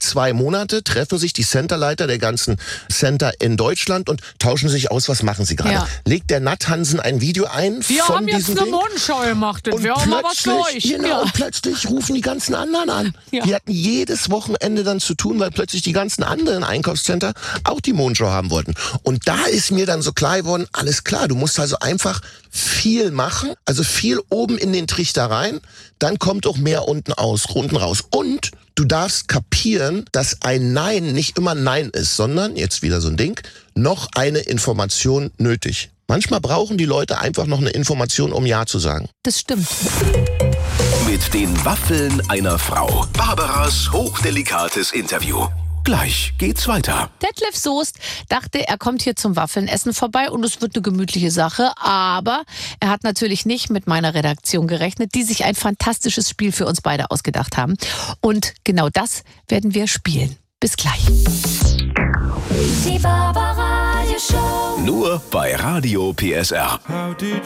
2 Monate treffen sich die Centerleiter der ganzen Center in Deutschland und tauschen sich aus, was machen sie gerade. Ja. Legt der Nat Hansen ein Video ein Wir von haben jetzt diesem eine Ding? Mondschau gemacht und wir haben mal was für euch. Genau, und plötzlich rufen die ganzen anderen an. Ja. Die hatten jedes Wochenende dann zu tun, weil plötzlich die ganzen anderen Einkaufscenter auch die Mondschau haben wollten. Und da ist mir dann so klar geworden, alles klar, du musst also einfach viel machen, also viel oben in den Trichter rein, dann kommt auch mehr unten raus. Und du darfst kapieren, dass ein Nein nicht immer Nein ist, sondern, jetzt wieder so ein Ding, noch eine Information nötig. Manchmal brauchen die Leute einfach noch eine Information, um Ja zu sagen. Das stimmt. Mit den Waffeln einer Frau. Barbaras hochdelikates Interview. Gleich geht's weiter. Detlef Soest dachte, er kommt hier zum Waffelnessen vorbei und es wird eine gemütliche Sache. Aber er hat natürlich nicht mit meiner Redaktion gerechnet, die sich ein fantastisches Spiel für uns beide ausgedacht haben. Und genau das werden wir spielen. Bis gleich. Die Barbaradio Show. Nur bei Radio PSR. How did